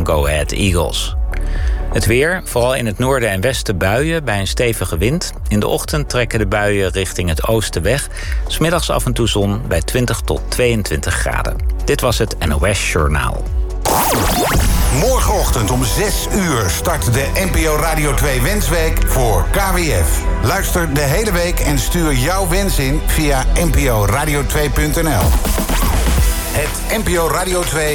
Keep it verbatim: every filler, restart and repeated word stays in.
Go Ahead Eagles. Het weer, vooral in het noorden en westen buien bij een stevige wind. In de ochtend trekken de buien richting het oosten weg. 'S Middags af en toe zon bij twintig tot tweeëntwintig graden. Dit was het N O S Journaal. Morgenochtend om zes uur start de N P O Radio twee Wensweek voor K W F. Luister de hele week en stuur jouw wens in via n p o radio twee punt n l. Het N P O Radio twee